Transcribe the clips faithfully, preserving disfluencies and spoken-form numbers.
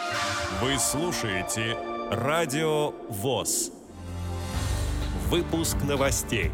Вы слушаете Радио ВОС. Выпуск новостей.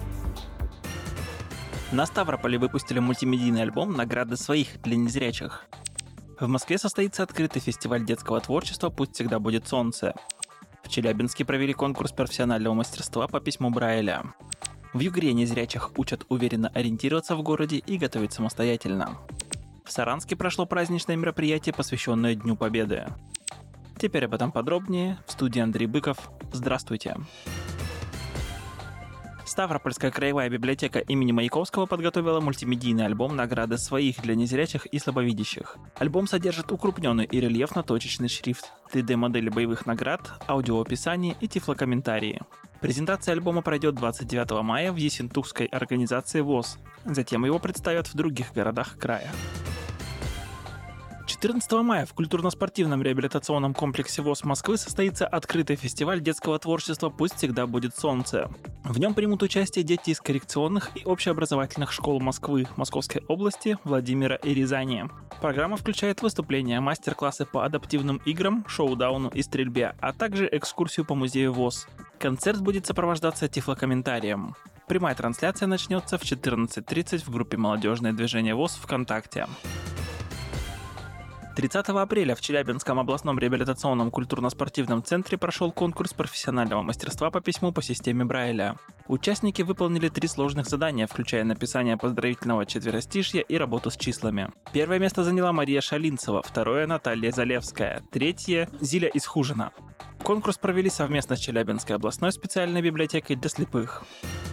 На Ставрополе выпустили мультимедийный альбом «Награды своих» для незрячих. В Москве состоится открытый фестиваль детского творчества «Пусть всегда будет солнце». В Челябинске провели конкурс профессионального мастерства по письму Брайля. В Югре незрячих учат уверенно ориентироваться в городе и готовить самостоятельно. В Саранске прошло праздничное мероприятие, посвященное Дню Победы. Теперь об этом подробнее. В студии Андрей Быков. Здравствуйте. Ставропольская краевая библиотека имени Маяковского подготовила мультимедийный альбом «Награды своих» для незрячих и слабовидящих. Альбом содержит укрупненный и рельефно-точечный шрифт, три дэ-модели боевых наград, аудиоописание и тифлокомментарии. Презентация альбома пройдет двадцать девятого мая в Ессентукской организации ВОС. Затем его представят в других городах края. четырнадцатого мая в культурно-спортивном реабилитационном комплексе ВОС Москвы состоится открытый фестиваль детского творчества «Пусть всегда будет солнце». В нем примут участие дети из коррекционных и общеобразовательных школ Москвы, Московской области, Владимира и Рязани. Программа включает выступления, мастер-классы по адаптивным играм, шоу-дауну и стрельбе, а также экскурсию по музею ВОС. Концерт будет сопровождаться тифлокомментарием. Прямая трансляция начнется в четырнадцать тридцать в группе «Молодежное движение ВОС» ВКонтакте. тридцатого апреля в Челябинском областном реабилитационном культурно-спортивном центре прошел конкурс профессионального мастерства по письму по системе Брайля. Участники выполнили три сложных задания, включая написание поздравительного четверостишья и работу с числами. Первое место заняла Мария Шалинцева, второе – Наталья Залевская, третье – Зиля Исхужина. Конкурс провели совместно с Челябинской областной специальной библиотекой для слепых.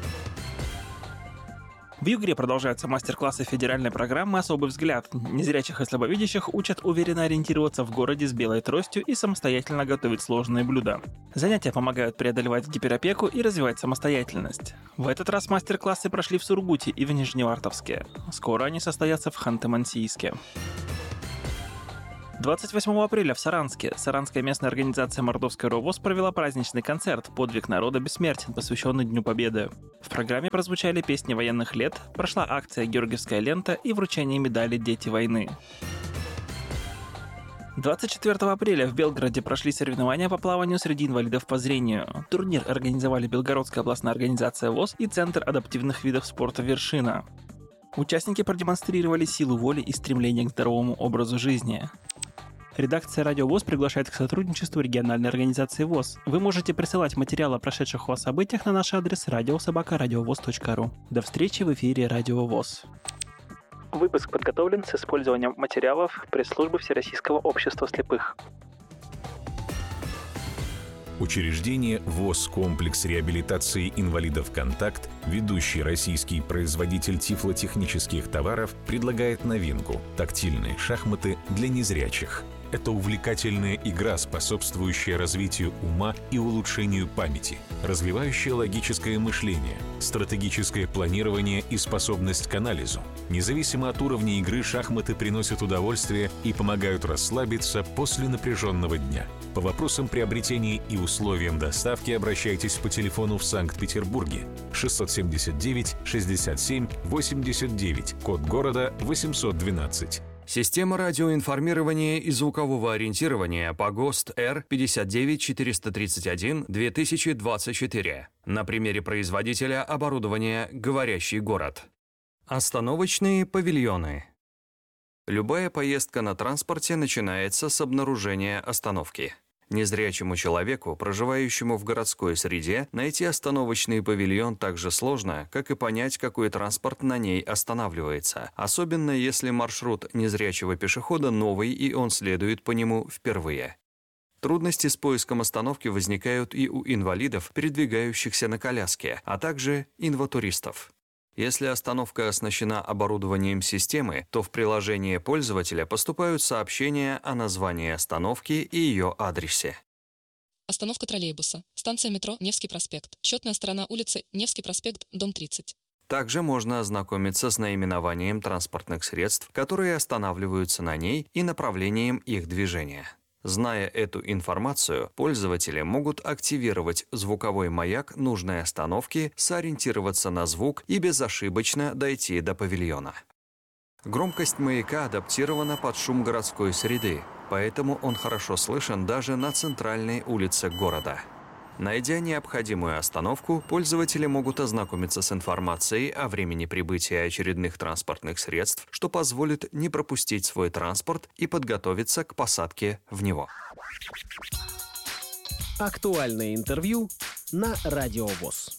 В Югре продолжаются мастер-классы федеральной программы «Особый взгляд». Незрячих и слабовидящих учат уверенно ориентироваться в городе с белой тростью и самостоятельно готовить сложные блюда. Занятия помогают преодолевать гиперопеку и развивать самостоятельность. В этот раз мастер-классы прошли в Сургуте и в Нижневартовске. Скоро они состоятся в Ханты-Мансийске. двадцать восьмого апреля в Саранске Саранская местная организация Мордовской РОВОС провела праздничный концерт «Подвиг народа бессмертен», посвященный Дню Победы. В программе прозвучали песни военных лет, прошла акция «Георгиевская лента» и вручение медали «Дети войны». двадцать четвёртого апреля в Белгороде прошли соревнования по плаванию среди инвалидов по зрению. Турнир организовали Белгородская областная организация ВОС и Центр адаптивных видов спорта «Вершина». Участники продемонстрировали силу воли и стремление к здоровому образу жизни. Редакция Радио ВОС приглашает к сотрудничеству региональной организации ВОС. Вы можете присылать материалы о прошедших у вас событиях на наш адрес радио собака радиовос точка ру. До встречи в эфире Радио ВОС. Выпуск подготовлен с использованием материалов пресс-службы Всероссийского общества слепых. Учреждение ВОС «Комплекс реабилитации инвалидов «Контакт», ведущий российский производитель тифлотехнических товаров, предлагает новинку – тактильные шахматы для незрячих. Это увлекательная игра, способствующая развитию ума и улучшению памяти, развивающая логическое мышление, стратегическое планирование и способность к анализу. Независимо от уровня игры, шахматы приносят удовольствие и помогают расслабиться после напряженного дня. По вопросам приобретения и условиям доставки обращайтесь по телефону в Санкт-Петербурге шестьсот семьдесят девять шестьдесят семь восемьдесят девять, код города восемьсот двенадцать. Система радиоинформирования и звукового ориентирования по ГОСТ Р пятьдесят девять четыреста тридцать один две тысячи двадцать четыре. На примере производителя оборудования «Говорящий город». Остановочные павильоны. Любая поездка на транспорте начинается с обнаружения остановки. Незрячему человеку, проживающему в городской среде, найти остановочный павильон так же сложно, как и понять, какой транспорт на ней останавливается, особенно если маршрут незрячего пешехода новый и он следует по нему впервые. Трудности с поиском остановки возникают и у инвалидов, передвигающихся на коляске, а также инватуристов. Если остановка оснащена оборудованием системы, то в приложение пользователя поступают сообщения о названии остановки и ее адресе. Остановка троллейбуса. Станция метро Невский проспект. Четная сторона улицы Невский проспект, дом тридцать. Также можно ознакомиться с наименованием транспортных средств, которые останавливаются на ней, и направлением их движения. Зная эту информацию, пользователи могут активировать звуковой маяк нужной остановки, сориентироваться на звук и безошибочно дойти до павильона. Громкость маяка адаптирована под шум городской среды. поэтому он хорошо слышен даже на центральной улице города. Найдя необходимую остановку, пользователи могут ознакомиться с информацией о времени прибытия очередных транспортных средств, что позволит не пропустить свой транспорт и подготовиться к посадке в него. Актуальное интервью на Радио ВОС.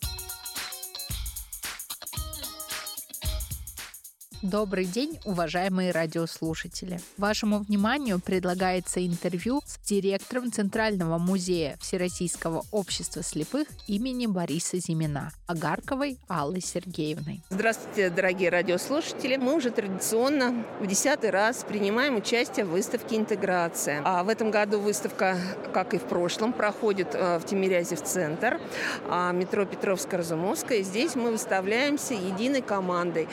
Добрый день, уважаемые радиослушатели! Вашему вниманию предлагается интервью с директором Центрального музея Всероссийского общества слепых имени Бориса Зимина Агарковой Аллой Сергеевной. Здравствуйте, дорогие радиослушатели! Мы уже традиционно в десятый раз принимаем участие в выставке «Интеграция». А в этом году выставка, как и в прошлом, проходит в Тимирязев центр, метро Петровско-Разумовская. И здесь мы выставляемся единой командой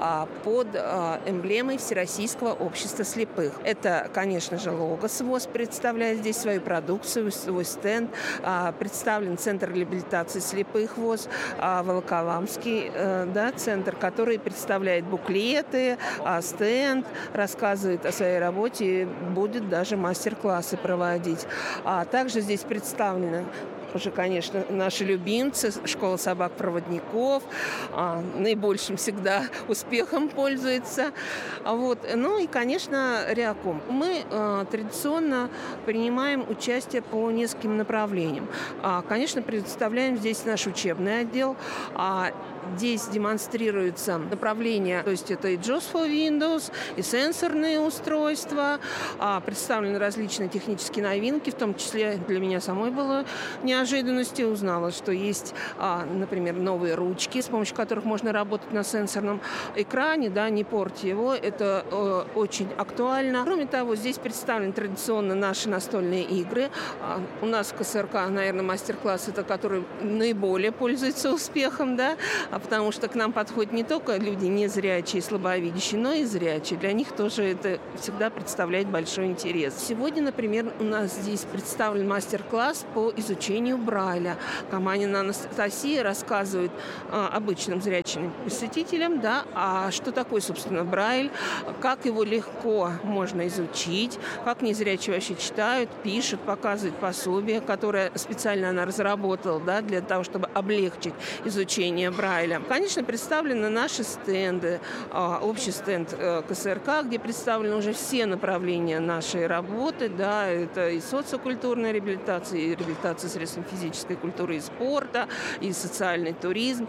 под эмблемой Всероссийского общества слепых. Это, конечно же, Логос ВОС представляет здесь свою продукцию, свой стенд. Представлен Центр реабилитации слепых ВОС, Волоколамский да, центр, который представляет буклеты, стенд, рассказывает о своей работе, будет даже мастер-классы проводить. А также здесь представлены уже, конечно, наши любимцы, школа собак-проводников, а, наибольшим всегда успехом пользуется. А вот. Ну и, конечно, Реаком. Мы а, традиционно принимаем участие по нескольким направлениям. А, конечно, представляем здесь наш учебный отдел. А, Здесь демонстрируется направление, то есть это и джос for Windows, и сенсорные устройства, а, представлены различные технические новинки, в том числе для меня самой было неожиданностью, узнала, что есть, а, например, новые ручки, с помощью которых можно работать на сенсорном экране, да, не портя его, это э, очень актуально. Кроме того, здесь представлены традиционно наши настольные игры. А, у нас в КСРК, наверное, мастер-класс, это который наиболее пользуется успехом, да, потому что к нам подходят не только люди незрячие, слабовидящие, но и зрячие. Для них тоже это всегда представляет большой интерес. Сегодня, например, у нас здесь представлен мастер-класс по изучению Брайля. Каманина Анастасия рассказывает а, обычным зрячим посетителям, да, а что такое, собственно, Брайль, как его легко можно изучить, как незрячие вообще читают, пишут, показывают пособие, которое специально она разработала, да, для того, чтобы облегчить изучение Брайля. Конечно, представлены наши стенды, общий стенд КСРК, где представлены уже все направления нашей работы, да, это и социокультурная реабилитация, и реабилитация средством физической культуры и спорта, и социальный туризм.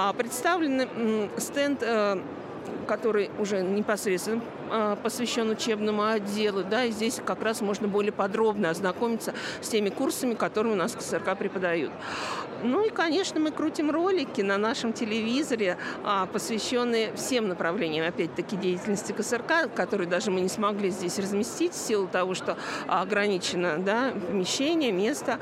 Представлен стенд, который уже непосредственно посвящен учебному отделу, да, и здесь как раз можно более подробно ознакомиться с теми курсами, которые у нас в КСРК преподают. Ну и, конечно, мы крутим ролики на нашем телевизоре, посвященные всем направлениям, опять-таки, деятельности КСРК, которые даже мы не смогли здесь разместить в силу того, что ограничено, да, помещение, место,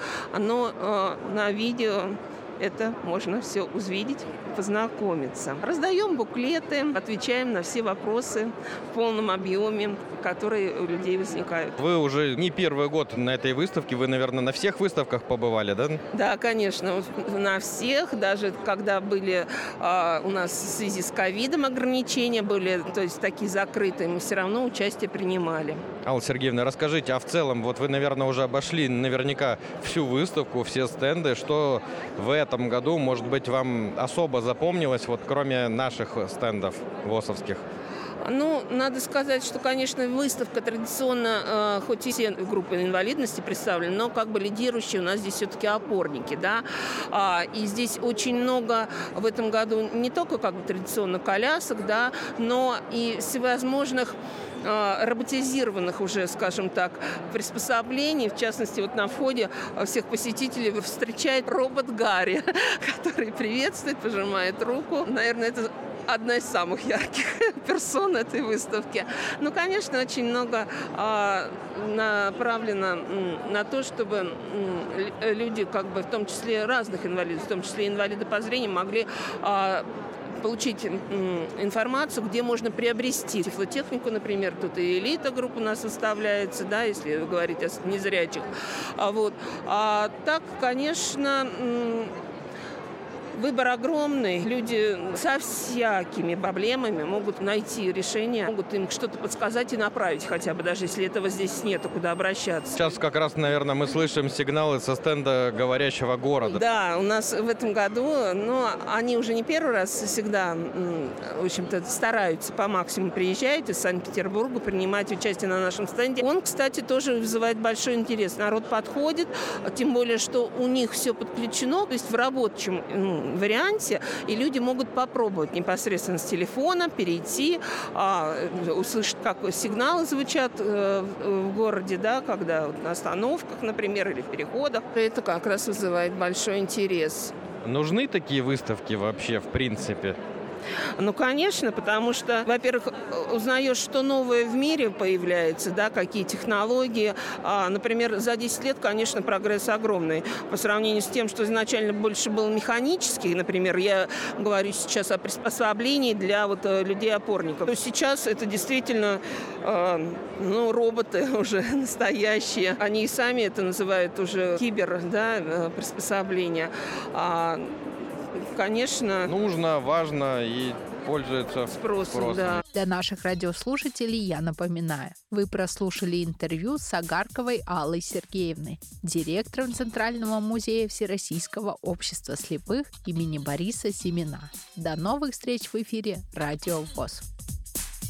но на видео это можно все увидеть, познакомиться. Раздаем буклеты, отвечаем на все вопросы в полном объеме, которые у людей возникают. Вы уже не первый год на этой выставке, вы, наверное, на всех выставках побывали, да? Да, конечно, на всех, даже когда были а, у нас в связи с ковидом ограничения были, то есть такие закрытые, мы все равно участие принимали. Алла Сергеевна, расскажите, а в целом, вот вы, наверное, уже обошли наверняка всю выставку, все стенды, что в этом году, может быть, вам особо запомнилось, вот кроме наших стендов ВОСовских? Ну, надо сказать, что, конечно, выставка традиционно, э, хоть и все группы инвалидности представлены, но как бы лидирующие у нас здесь все-таки опорники, да. А, и здесь очень много в этом году не только как бы традиционно колясок, да, но и всевозможных роботизированных уже, скажем так, приспособлений. В частности, вот на входе всех посетителей встречает робот Гарри, который приветствует, пожимает руку. Наверное, это одна из самых ярких персон этой выставки. Ну, конечно, очень много а, направлено на то, чтобы люди, как бы, в том числе разных инвалидов, в том числе инвалиды по зрению, могли а, получить информацию, где можно приобрести тифлотехнику, например, тут и элита группа у нас выставляется, да, если говорить о незрячих. А вот. А так, конечно, Выбор огромный. Люди со всякими проблемами могут найти решение, могут им что-то подсказать и направить хотя бы, даже если этого здесь нет, куда обращаться. Сейчас как раз, наверное, мы слышим сигналы со стенда говорящего города. Да, у нас в этом году, но они уже не первый раз всегда, в общем-то, стараются по максимуму приезжать из Санкт-Петербурга, принимать участие на нашем стенде. Он, кстати, тоже вызывает большой интерес. Народ подходит, тем более, что у них все подключено, то есть в рабочем ну, варианте, и люди могут попробовать непосредственно с телефона перейти, а, услышать, как сигналы звучат э, в городе, да, когда вот, на остановках, например, или в переходах. Это как раз вызывает большой интерес. Нужны такие выставки вообще, в принципе? Ну, конечно, потому что, во-первых, узнаешь, что новое в мире появляется, да, какие технологии. А, например, за десять лет, конечно, прогресс огромный по сравнению с тем, что изначально больше был механический. Например, я говорю сейчас о приспособлении для вот, людей-опорников. То сейчас это действительно э, ну, роботы уже настоящие. Они и сами это называют уже кибер, да, приспособления. А, Конечно. Нужно, важно и пользуется спросом. спросом. Да. Для наших радиослушателей я напоминаю. Вы прослушали интервью с Агарковой Аллой Сергеевной, директором Центрального музея Всероссийского общества слепых имени Бориса Зимина. До новых встреч в эфире Радио ВОС.